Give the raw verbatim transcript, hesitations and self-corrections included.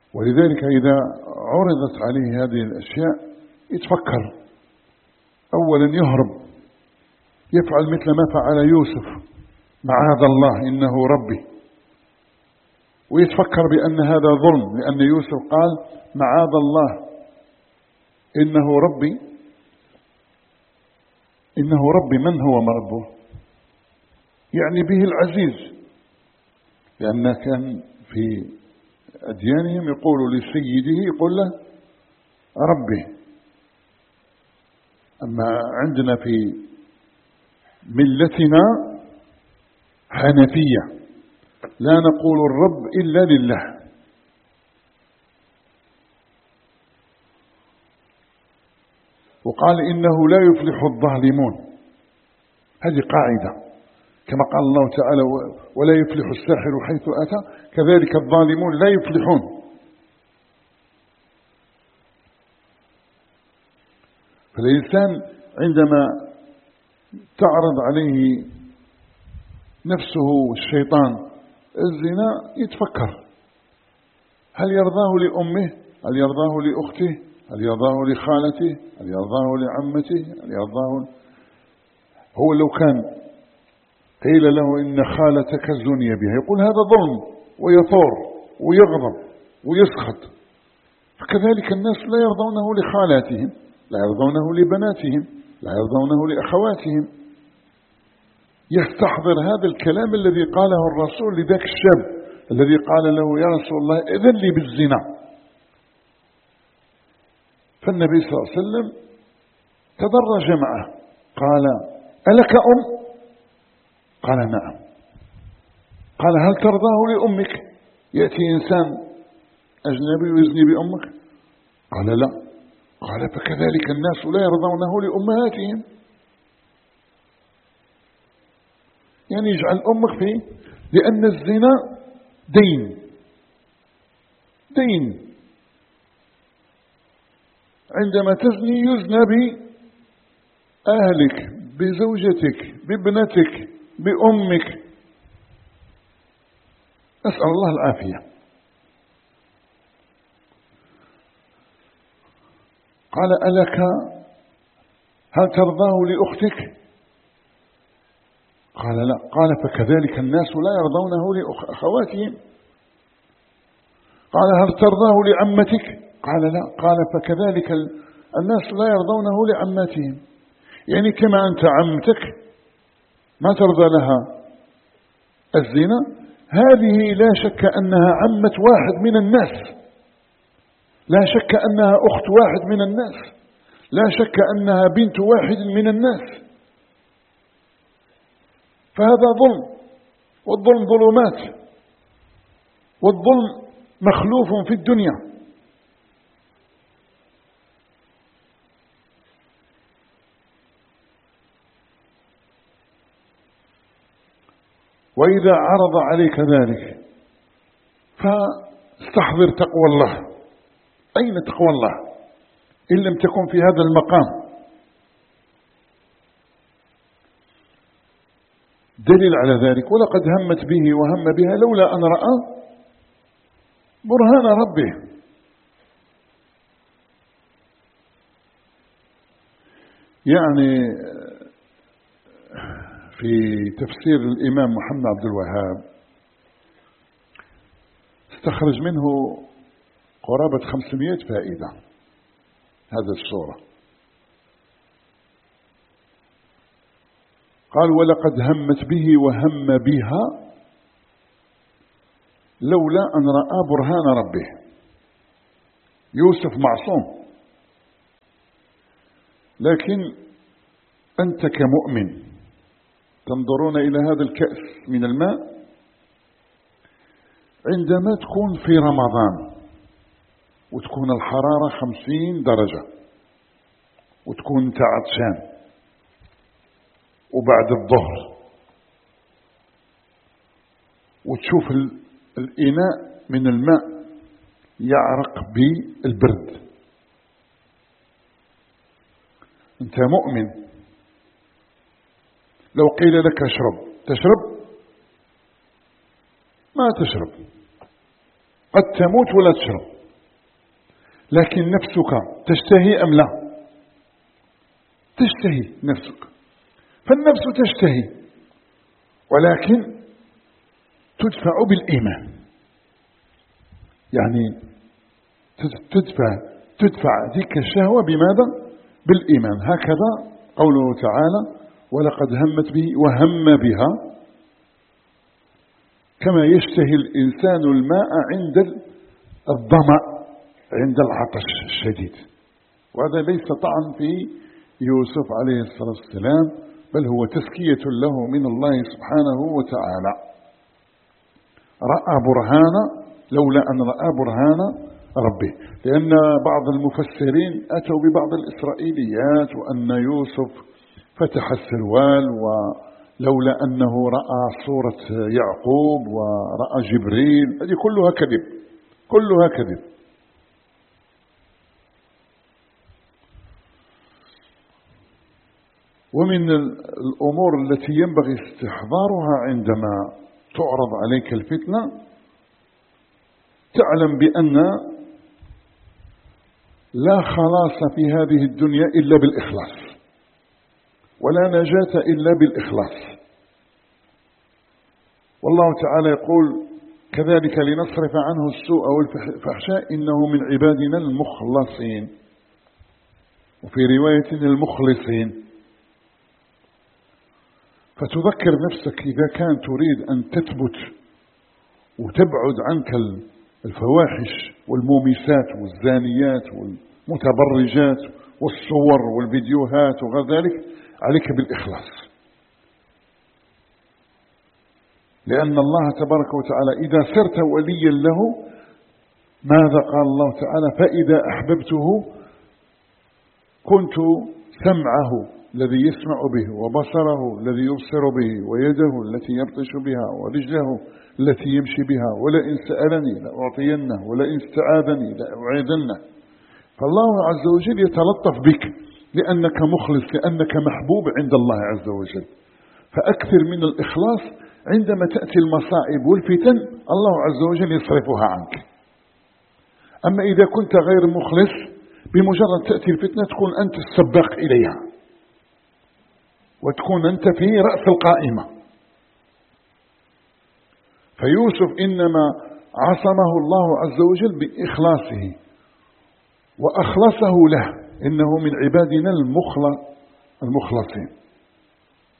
ولذلك إذا عرضت عليه هذه الأشياء يتفكر، أولا يهرب، يفعل مثل ما فعل يوسف، معاذ الله إنه ربي، ويتفكر بأن هذا ظلم، لأن يوسف قال معاذ الله إنه ربي. إنه ربي، من هو ربه؟ يعني به العزيز، لأن كان في أديانهم يقول لسيده يقول له ربي. أما عندنا في ملتنا حنفية لا نقول الرب إلا لله. وقال إنه لا يفلح الظالمون، هذه قاعدة كما قال الله تعالى ولا يفلح الساحر حيث أتى، كذلك الظالمون لا يفلحون. فالإنسان عندما تعرض عليه نفسه الشيطان الزنا يتفكر، هل يرضاه لأمه؟ هل يرضاه لأخته؟ هل يرضاه لخالته؟ هل يرضاه لعمته؟ هل يرضاه؟ هو لو كان قيل له إن خالتك زني بها يقول هذا ظلم، ويثور ويغضب ويسخط. فكذلك الناس لا يرضونه لخالاتهم، لا يرضونه لبناتهم، لا يرضونه لأخواتهم. يستحضر هذا الكلام الذي قاله الرسول لذاك الشاب الذي قال له يا رسول الله إذن لي بالزنا. فالنبي صلى الله عليه وسلم تدرج معه، قال ألك أم؟ قال نعم. قال هل ترضاه لأمك؟ يأتي إنسان أجنبي ويزني بأمك؟ قال لا. قال فكذلك الناس لا يرضونه لأمهاتهم، يعني يجعل أمك فيه، لأن الزنا دين دين عندما تزني يزنى بأهلك، بزوجتك، بابنتك، بأمك. أسأل الله العافية. قال ألك هل ترضاه لأختك؟ قال لا. قال فكذلك الناس لا يرضونه لأخواتهم. قال هل ترضاه لعمتك؟ قال لا. قال فكذلك الناس لا يرضونه لعماتهم، يعني كما أنت عمتك ما ترضى لها الزنا، هذه لا شك أنها عمة واحد من الناس، لا شك أنها أخت واحد من الناس، لا شك أنها بنت واحد من الناس. فهذا ظلم، والظلم ظلمات، والظلم مخلوف في الدنيا. وإذا عرض عليك ذلك فاستحضر تقوى الله. أين تقوى الله إن لم تكن في هذا المقام؟ دليل على ذلك ولقد همت به وهم بها لولا أن رأى برهان ربه. يعني في تفسير الإمام محمد عبد الوهاب استخرج منه قرابة خمسمائة فائدة هذا السورة. قال ولقد همت به وهم بها لولا أن رأى برهان ربه. يوسف معصوم، لكن أنت كمؤمن تنظرون إلى هذا الكأس من الماء عندما تكون في رمضان وتكون الحرارة خمسين درجة وتكون انت عطشان وبعد الظهر وتشوف الإناء من الماء يعرق بالبرد، انت مؤمن. لو قيل لك اشرب تشرب؟ ما تشرب، قد تموت ولا تشرب. لكن نفسك تشتهي أم لا؟ تشتهي نفسك، فالنفس تشتهي، ولكن تدفع بالإيمان، يعني تدفع تدفع ذيك الشهوة بماذا؟ بالإيمان. هكذا قوله تعالى: ولقد همت به وهم بها، كما يشتهي الإنسان الماء عند الظمأ، عند العطش الشديد. وهذا ليس طعن في يوسف عليه الصلاة والسلام، بل هو تزكية له من الله سبحانه وتعالى. رأى برهان، لولا أن رأى برهان ربه، لأن بعض المفسرين أتوا ببعض الإسرائيليات، وأن يوسف فتح السروال ولولا أنه رأى صورة يعقوب ورأى جبريل، هذه كلها كذب، كلها كذب. ومن الأمور التي ينبغي استحضارها عندما تعرض عليك الفتنة، تعلم بأن لا خلاص في هذه الدنيا إلا بالإخلاص، ولا نجاة إلا بالإخلاص. والله تعالى يقول: كذلك لنصرف عنه السوء والفحشاء إنه من عبادنا المخلصين، وفي رواية المخلصين. فتذكر نفسك إذا كان تريد أن تثبت وتبعد عنك الفواحش والمومسات والزانيات والمتبرجات والصور والفيديوهات وغير ذلك، عليك بالإخلاص، لأن الله تبارك وتعالى إذا صرت وليا له، ماذا قال الله تعالى؟ فإذا أحببته كنت سمعه الذي يسمع به، وبصره الذي يبصر به، ويده التي يبطش بها، ورجله التي يمشي بها، ولئن سألني لأعطينه، ولئن استعاذني لأعيذنه. فالله عز وجل يتلطف بك لأنك مخلص، لأنك محبوب عند الله عز وجل. فأكثر من الإخلاص، عندما تأتي المصائب والفتن الله عز وجل يصرفها عنك. أما إذا كنت غير مخلص، بمجرد تأتي الفتنة تكون أنت السباق إليها، وتكون أنت في رأس القائمة. فيوسف إنما عصمه الله عز وجل بإخلاصه وأخلصه له، إنه من عبادنا المخلصين.